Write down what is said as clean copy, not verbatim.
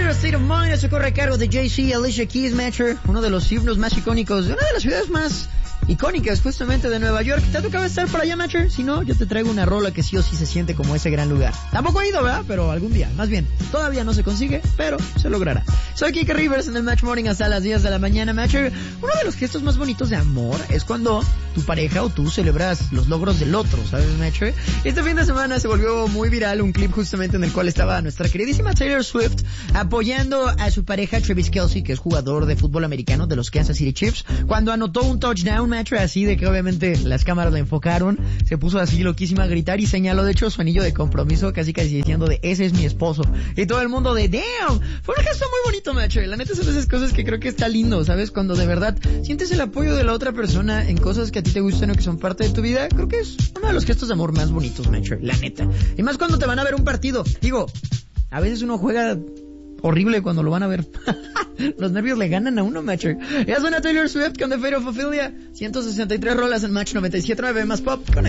Taylor, State of Mind, eso corre a cargo de Jay-Z, Alicia Keys, Matcher, uno de los himnos más icónicos de una de las ciudades más icónicas justamente de Nueva York. ¿Te ha tocado estar por allá, Matcher? Si no, yo te traigo una rola que sí o sí se siente como ese gran lugar. Tampoco he ido, ¿verdad? Pero algún día, más bien, todavía no se consigue, pero se logrará. Soy Kike Rivers en el Match Morning hasta las 10 de la mañana, Matcher. Uno de los gestos más bonitos de amor es cuando tu pareja o tú celebras los logros del otro, ¿sabes, Matcher? Este fin de semana se volvió muy viral un clip justamente en el cual estaba nuestra queridísima Taylor Swift apoyando a su pareja Travis Kelce, que es jugador de fútbol americano de los Kansas City Chiefs, cuando anotó un touchdown, Matcher, así de que obviamente las cámaras la enfocaron, se puso así loquísima a gritar y señaló de hecho su anillo de compromiso, casi diciendo de ese es mi esposo, y todo el mundo de damn. Fue un gesto muy bonito, Matcher. La neta son esas cosas que creo que está lindo, ¿sabes? Cuando de verdad sientes el apoyo de la otra persona en cosas que a ti te gustan o que son parte de tu vida, creo que es uno de los gestos de amor más bonitos, Matcher, la neta. Y más cuando te van a ver un partido. Digo, a veces uno juega horrible cuando lo van a ver. Los nervios le ganan a uno, Matcher. Ya suena Taylor Swift con The Fate of Ophelia. 163 rolas en Match 97.9 más pop. Con